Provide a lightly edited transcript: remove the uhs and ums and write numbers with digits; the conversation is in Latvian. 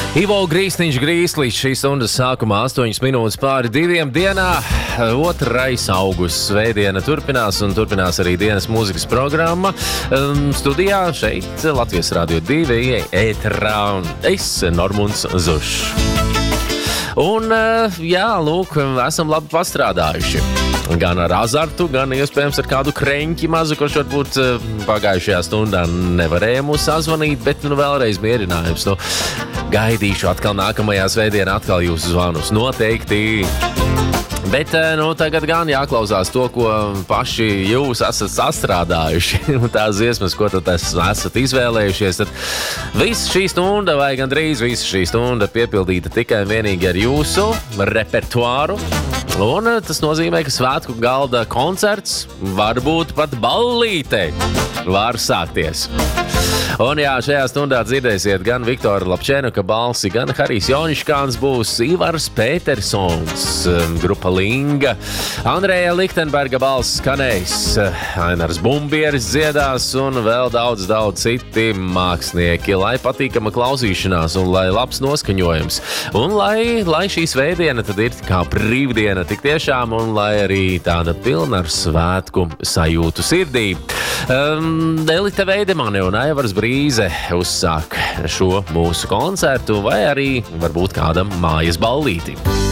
Ivo Grīsniņš līdz šīs stundas sākumā 8 minūtes pāri 2 dienā. 2. augusts svētdiena turpinās un turpinās arī dienas mūzikas programma. Studijā šeit Latvijas Radio 2 ēterā un es, Normunds Zušs. Un, jā, lūk, esam labi pastrādājuši. Gan ar azartu, gan iespējams ar kādu kreņķi mazu, kurš varbūt pagājušajā stundā nevarēja mūs sazvanīt, bet vēlreiz mierinājums. Gaidīšu atkal nākamajā svētdienā atkal jūsu zvanus. Noteikti. Bet tagad gan jāklausās to, ko paši jūs esat sastrādājuši. Tās dziesmas, ko tad esat izvēlējušies. Tad visa šī stunda, vai gandrīz visa šī stunda piepildīta tikai un vienīgi ar jūsu repertuāru. Un tas nozīmē, ka svētku galda koncerts, varbūt pat ballīte, var sākties. Un jā, šajā stundā dzirdēsiet gan Viktora Lapčēnuka balsi, gan Harijs Joniškāns būs, Ivars Petersons, grupa Linga, Andreja Lichtenberga balss skanēs, Ainars Bumbieris dziedās un vēl daudz citi mākslinieki, lai patīkama klausīšanās un lai labs noskaņojums. Un lai šī svētdiena tad ir kā brīvdiena tik tiešām un lai arī tāda pilna ar svētku sajūtu sirdī. Elita Veidemane un Aivars Brīze uzsāk šo mūsu koncertu vai arī varbūt kādam mājas ballīti.